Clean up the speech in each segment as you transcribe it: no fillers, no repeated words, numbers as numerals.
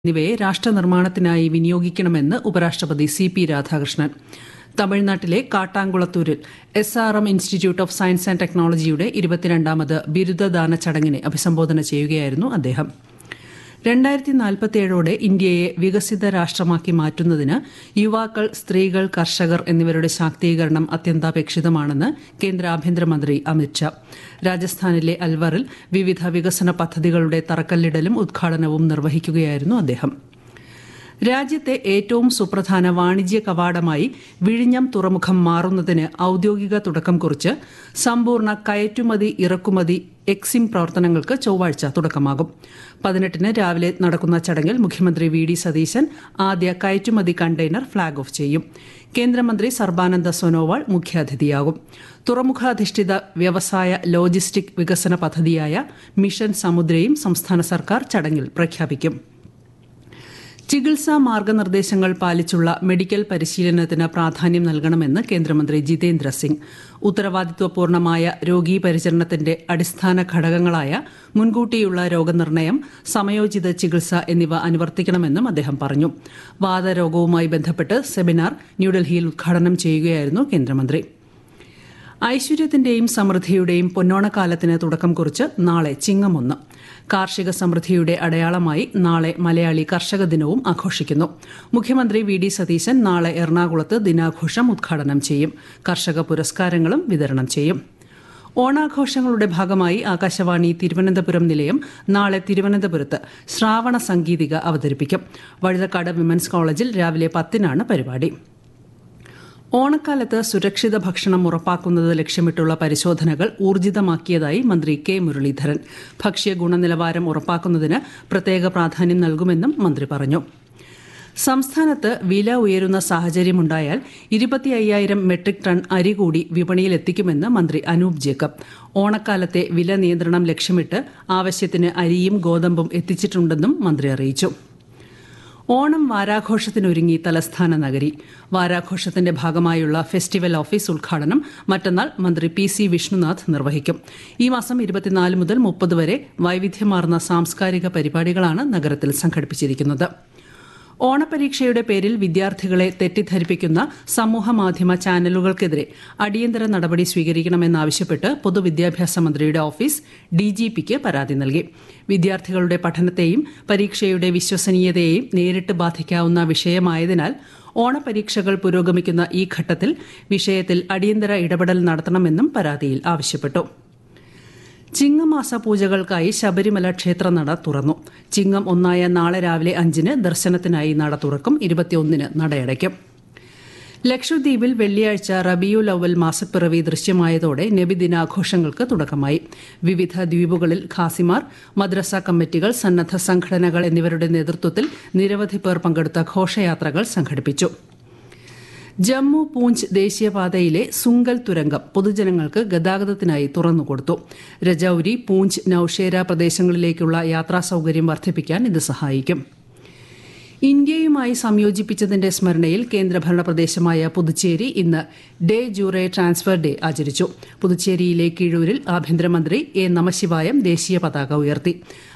എന്നിവയെ രാഷ്ട്രനിർമ്മാണത്തിനായി വിനിയോഗിക്കണമെന്ന് ഉപരാഷ്ട്രപതി സി.പി. രാധാകൃഷ്ണൻ. തമിഴ്നാട്ടിലെ കാട്ടാംകുളത്തൂരിൽ SRM institute of science and ടെക്നോളജിയുടെ 22ാമത് ബിരുദദാന ചടങ്ങിനെ അഭിസംബോധന ചെയ്യുകയായിരുന്നു അദ്ദേഹം. 2047ഓടെ ഇന്ത്യയെ വികസിത രാഷ്ട്രമാക്കി മാറ്റുന്നതിന് യുവാക്കൾ, സ്ത്രീകൾ, കർഷകർ എന്നിവരുടെ ശാക്തീകരണം അത്യന്താപേക്ഷിതമാണെന്ന് കേന്ദ്ര ആഭ്യന്തരമന്ത്രി അമിത് ഷാ. രാജസ്ഥാനിലെ അൽവറിൽ വിവിധ വികസന പദ്ധതികളുടെ തറക്കല്ലിടലും ഉദ്ഘാടനവും നിർവഹിക്കുകയായിരുന്നു അദ്ദേഹം. രാജ്യത്തെ ഏറ്റവും സുപ്രധാന വാണിജ്യ കവാടമായി വിഴിഞ്ഞം തുറമുഖം മാറുന്നതിന് ഔദ്യോഗിക തുടക്കം കുറിച്ച് സമ്പൂർണ്ണ കയറ്റുമതി ഇറക്കുമതി എക്സിം പ്രവർത്തനങ്ങൾക്ക് ചൊവ്വാഴ്ച തുടക്കമാകും. 18-ന് രാവിലെ നടക്കുന്ന ചടങ്ങിൽ മുഖ്യമന്ത്രി വി.ഡി. സതീശൻ ആദ്യ കയറ്റുമതി കണ്ടെയ്നർ ഫ്ളാഗ് ഓഫ് ചെയ്യും. കേന്ദ്രമന്ത്രി സർബാനന്ദ സോനോവാൾ മുഖ്യാതിഥിയാകും. തുറമുഖാധിഷ്ഠിത വ്യവസായ ലോജിസ്റ്റിക് വികസന പദ്ധതിയായ മിഷൻ സമുദ്രയും സംസ്ഥാന സർക്കാർ ചടങ്ങിൽ പ്രഖ്യാപിക്കും. ചികിത്സാ മാർഗനിർദ്ദേശങ്ങൾ പാലിച്ചുള്ള മെഡിക്കൽ പരിശീലനത്തിന് പ്രാധാന്യം നൽകണമെന്ന് കേന്ദ്രമന്ത്രി ജിതേന്ദ്ര സിംഗ്. ഉത്തരവാദിത്വപൂർണമായ രോഗീ പരിചരണത്തിന്റെ അടിസ്ഥാന ഘടകങ്ങളായ മുൻകൂട്ടിയുള്ള രോഗനിർണയം, സമയോചിത ചികിത്സ എന്നിവ അനുവർത്തിക്കണമെന്നും അദ്ദേഹം പറഞ്ഞു. വാതരോഗവുമായി ബന്ധപ്പെട്ട് സെമിനാർ ന്യൂഡൽഹിയിൽ ഉദ്ഘാടനം ചെയ്യുകയായിരുന്നു കേന്ദ്രമന്ത്രി. ഐശ്വര്യത്തിന്റെയും സമൃദ്ധിയുടെയും പൊന്നോണക്കാലത്തിന് തുടക്കം കുറിച്ച് നാളെ ചിങ്ങം 1. കാർഷിക സമൃദ്ധിയുടെ അടയാളമായി നാളെ മലയാളി കർഷക ദിനവും ആഘോഷിക്കുന്നു. മുഖ്യമന്ത്രി വി.ഡി. സതീശൻ നാളെ എറണാകുളത്ത് ദിനാഘോഷം ഉദ്ഘാടനം ചെയ്യും. കർഷക പുരസ്കാരങ്ങളും വിതരണം ചെയ്യും. ഓണാഘോഷങ്ങളുടെ ഭാഗമായി ആകാശവാണി തിരുവനന്തപുരം നിലയം നാളെ തിരുവനന്തപുരത്ത് ശ്രാവണ സംഗീതിക അവതരിപ്പിക്കും. വഴുതക്കാട് വിമൻസ് കോളേജിൽ രാവിലെ 10-നാണ് പരിപാടി. ഓണക്കാലത്ത് സുരക്ഷിത ഭക്ഷണം ഉറപ്പാക്കുന്നത് ലക്ഷ്യമിട്ടുള്ള പരിശോധനകൾ ഊർജിതമാക്കിയതായി മന്ത്രി കെ മുരളീധരൻ. ഭക്ഷ്യ ഗുണനിലവാരം ഉറപ്പാക്കുന്നതിന് പ്രത്യേക പ്രാധാന്യം നൽകുമെന്നും മന്ത്രി പറഞ്ഞു. സംസ്ഥാനത്ത് വില ഉയരുന്ന സാഹചര്യമുണ്ടായാൽ 25,000 മെട്രിക് ടൺ അരി കൂടി വിപണിയിലെത്തിക്കുമെന്ന് മന്ത്രി അനൂപ് ജേക്കബ്. ഓണക്കാലത്തെ വില നിയന്ത്രണം ലക്ഷ്യമിട്ട് ആവശ്യത്തിന് അരിയും ഗോതമ്പും എത്തിച്ചിട്ടുണ്ടെന്നും മന്ത്രി അറിയിച്ചു. ഓണം വാരാഘോഷത്തിനൊരുങ്ങി തലസ്ഥാന നഗരി. വാരാഘോഷത്തിന്റെ ഭാഗമായുള്ള ഫെസ്റ്റിവൽ ഓഫീസ് ഉദ്ഘാടനം മറ്റന്നാൾ മന്ത്രി പി.സി. വിഷ്ണുനാഥ് നിർവഹിക്കും. ഈ മാസം 24 മുതൽ 30 വരെ വൈവിധ്യമാർന്ന സാംസ്കാരിക പരിപാടികളാണ് നഗരത്തിൽ സംഘടിപ്പിച്ചിരിക്കുന്നത്. ഓണപരീക്ഷയുടെ പേരിൽ വിദ്യാർത്ഥികളെ തെറ്റിദ്ധരിപ്പിക്കുന്ന സമൂഹമാധ്യമ ചാനലുകൾക്കെതിരെ അടിയന്തര നടപടി സ്വീകരിക്കണമെന്നാവശ്യപ്പെട്ട് പൊതുവിദ്യാഭ്യാസ മന്ത്രിയുടെ ഓഫീസ് DGPക്ക് പരാതി നൽകി. വിദ്യാർത്ഥികളുടെ പഠനത്തെയും പരീക്ഷയുടെ വിശ്വസനീയതയെയും നേരിട്ട് ബാധിക്കാവുന്ന വിഷയമായതിനാൽ ഓണപരീക്ഷകൾ പുരോഗമിക്കുന്ന ഈ ഘട്ടത്തിൽ വിഷയത്തിൽ അടിയന്തര ഇടപെടൽ നടത്തണമെന്നും പരാതിയിൽ ആവശ്യപ്പെട്ടു. ചിങ്ങമാസ പൂജകൾക്കായി ശബരിമല ക്ഷേത്രനട തുറന്നു. ചിങ്ങം 1 നാളെ രാവിലെ 5-ന് ദർശനത്തിനായി നട തുറക്കും. 21-ന് നടയടയ്ക്കും. ലക്ഷദ്വീപിൽ വെള്ളിയാഴ്ച റബിയുൽ അവൽ മാസപ്പിറവി ദൃശ്യമായതോടെ നബിദിനാഘോഷങ്ങൾക്ക് തുടക്കമായി. വിവിധ ദ്വീപുകളിൽ ഖാസിമാർ, മദ്രസ കമ്മിറ്റികൾ, സന്നദ്ധ സംഘടനകൾ എന്നിവരുടെ നേതൃത്വത്തിൽ നിരവധി പേർ പങ്കെടുത്ത ഘോഷയാത്രകൾ സംഘടിപ്പിച്ചു. ജമ്മു പൂഞ്ച് ദേശീയപാതയിലെ സുങ്കൽ തുരങ്കം പൊതുജനങ്ങൾക്ക് ഗതാഗതത്തിനായി തുറന്നുകൊടുത്തു. രജൌരി, പൂഞ്ച്, നൌഷേര പ്രദേശങ്ങളിലേക്കുള്ള യാത്രാ സൌകര്യം വർദ്ധിപ്പിക്കാൻ ഇത് സഹായിക്കും. ഇന്ത്യയുമായി സംയോജിപ്പിച്ചതിന്റെ സ്മരണയിൽ കേന്ദ്രഭരണ പ്രദേശമായ പുതുച്ചേരി ഇന്ന് ഡേ ജൂറെ ട്രാൻസ്ഫർ ഡേ ആചരിച്ചു. പുതുച്ചേരിയിലെ കീഴൂരിൽ ആഭ്യന്തരമന്ത്രി എ നമശിവായം ദേശീയ പതാക ഉയർത്തി.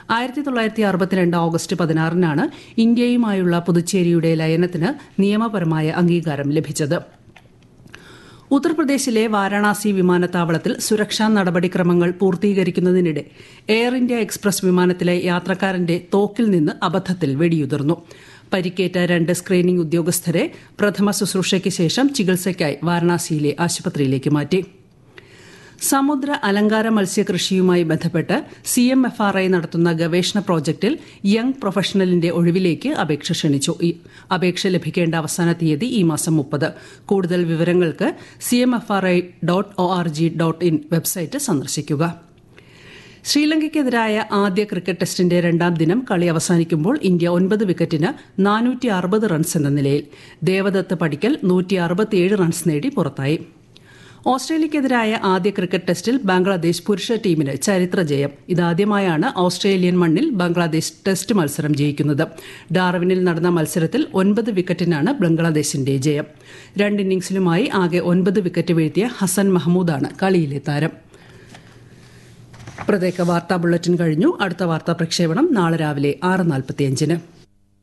1962 ഓഗസ്റ്റ് 16-നാണ് ഇന്ത്യയുമായുള്ള പുതുച്ചേരിയുടെ ലയനത്തിന് നിയമപരമായ അംഗീകാരം ലഭിച്ചത്. ഉത്തർപ്രദേശിലെ വാരാണസി വിമാനത്താവളത്തിൽ സുരക്ഷാ നടപടിക്രമങ്ങൾ പൂർത്തീകരിക്കുന്നതിനിടെ എയർ ഇന്ത്യ എക്സ്പ്രസ് വിമാനത്തിലെ യാത്രക്കാരന്റെ തോക്കിൽ നിന്ന് അബദ്ധത്തിൽ വെടിയുതിർന്നു. പരിക്കേറ്റ 2 സ്ക്രീനിംഗ് ഉദ്യോഗസ്ഥരെ പ്രഥമ ശുശ്രൂഷയ്ക്ക് ശേഷം ചികിത്സയ്ക്കായി വാരാണസിയിലെ ആശുപത്രിയിലേക്ക് മാറ്റി. സമുദ്ര അലങ്കാര മത്സ്യകൃഷിയുമായി ബന്ധപ്പെട്ട് CMFRI നടത്തുന്ന ഗവേഷണ പ്രോജക്റ്റിൽ യങ് പ്രൊഫഷണലിന്റെ ഒഴിവിലേക്ക് അപേക്ഷ ക്ഷണിച്ചു. അപേക്ഷ ലഭിക്കേണ്ട അവസാന തീയതി ഈ മാസം 30. കൂടുതൽ വിവരങ്ങൾക്ക് cmfri.org.in വെബ്സൈറ്റ് സന്ദർശിക്കുക. ശ്രീലങ്കയ്ക്കെതിരായ ആദ്യ ക്രിക്കറ്റ് ടെസ്റ്റിന്റെ 2ാം ദിനം കളി അവസാനിക്കുമ്പോൾ ഇന്ത്യ 9 വിക്കറ്റിന് 460 റൺസ് എന്ന നിലയിൽ. ദേവദത്ത് പടിക്കൽ 167 റൺസ് നേടി പുറത്തായി. ഓസ്ട്രേലിയയ്ക്കെതിരായ ആദ്യ ക്രിക്കറ്റ് ടെസ്റ്റിൽ ബംഗ്ലാദേശ് പുരുഷ ടീമിന് ചരിത്ര ജയം. ഇതാദ്യമായാണ് ഓസ്ട്രേലിയൻ മണ്ണിൽ ബംഗ്ലാദേശ് ടെസ്റ്റ് മത്സരം ജയിക്കുന്നത്. ഡാർവിനിൽ നടന്ന മത്സരത്തിൽ 9 വിക്കറ്റിനാണ് ബംഗ്ലാദേശിന്റെ ജയം. 2 ഇന്നിംഗ്സിലുമായി ആകെ 9 വിക്കറ്റ് വീഴ്ത്തിയ ഹസൻ മഹ്മൂദാണ് കളിയിലെ താരം. പ്രത്യേക വാർത്താ ബുള്ളറ്റിൻ കഴിഞ്ഞു. അടുത്ത വാർത്താ പ്രക്ഷേപണം നാളെ രാവിലെ 6:45.